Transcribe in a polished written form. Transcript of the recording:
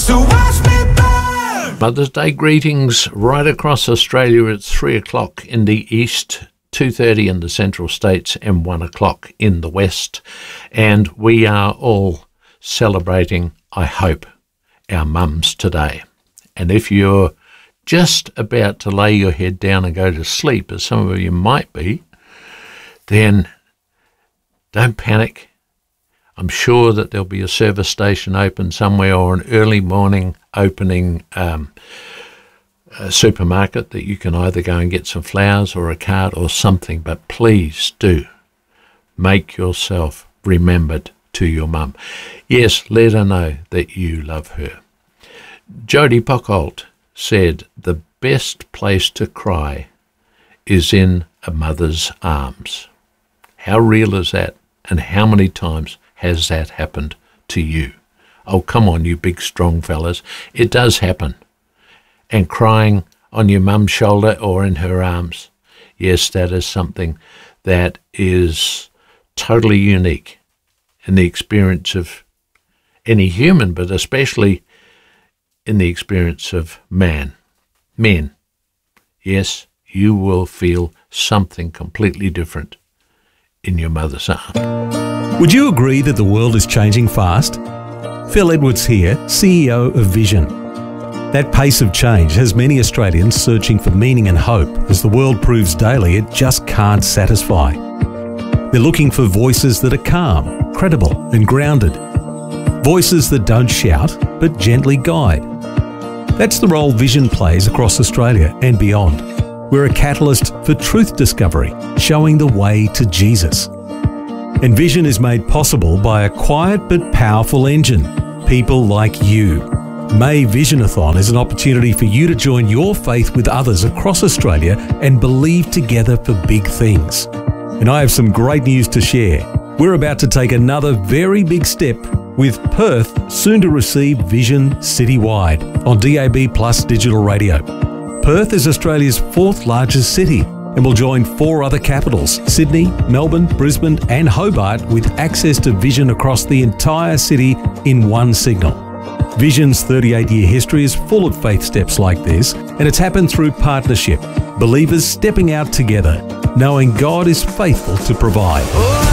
So watch me burn. Mother's Day greetings right across Australia. It's 3 o'clock in the east, 2:30 in the central states and 1 o'clock in the west. And we are all celebrating, I hope, our mums today. And if you're just about to lay your head down and go to sleep, as some of you might be, then don't panic. I'm sure that there'll be a service station open somewhere or an early morning opening supermarket that you can either go and get some flowers or a card or something. But please do make yourself remembered to your mum. Yes, let her know that you love her. Jodie Pockholt said, the best place to cry is in a mother's arms. How real is that? And how many times has that happened to you? Oh, come on, you big, strong fellas. It does happen. And crying on your mum's shoulder or in her arms, yes, that is something that is totally unique in the experience of any human, but especially in the experience of men. Yes, you will feel something completely different in your mother's arms. Would you agree that the world is changing fast? Phil Edwards here, CEO of Vision. That pace of change has many Australians searching for meaning and hope as the world proves daily it just can't satisfy. They're looking for voices that are calm, credible and grounded. Voices that don't shout but gently guide. That's the role Vision plays across Australia and beyond. We're a catalyst for truth discovery, showing the way to Jesus. And Vision is made possible by a quiet but powerful engine, people like you. May Visionathon is an opportunity for you to join your faith with others across Australia and believe together for big things. And I have some great news to share. We're about to take another very big step, with Perth soon to receive Vision citywide on DAB Plus digital radio. Perth is Australia's 4th largest city and will join 4 other capitals, Sydney, Melbourne, Brisbane and Hobart, with access to Vision across the entire city in one signal. Vision's 38-year history is full of faith steps like this, and it's happened through partnership, believers stepping out together, knowing God is faithful to provide.